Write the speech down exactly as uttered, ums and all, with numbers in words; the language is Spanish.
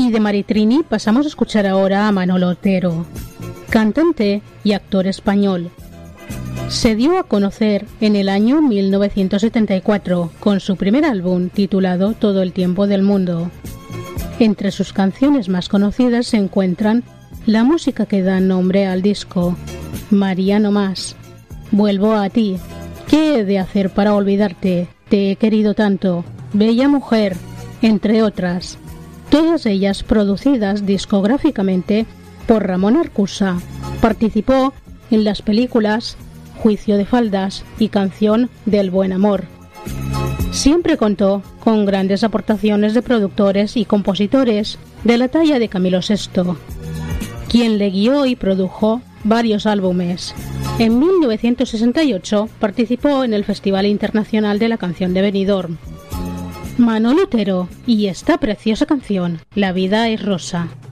Y de Maritrini pasamos a escuchar ahora a Manolo Otero, cantante y actor español. Se dio a conocer en el año mil novecientos setenta y cuatro con su primer álbum titulado Todo el tiempo del mundo. Entre sus canciones más conocidas se encuentran la música que da nombre al disco, María no más, Vuelvo a ti, ¿Qué he de hacer para olvidarte?, Te he querido tanto, Bella mujer, entre otras. Todas ellas producidas discográficamente por Ramón Arcusa. Participó en las películas Juicio de faldas y Canción del buen amor. Siempre contó con grandes aportaciones de productores y compositores de la talla de Camilo Sesto, quien le guió y produjo varios álbumes. En mil novecientos sesenta y ocho participó en el Festival Internacional de la Canción de Benidorm. Manolo Otero y esta preciosa canción, La vida es rosa.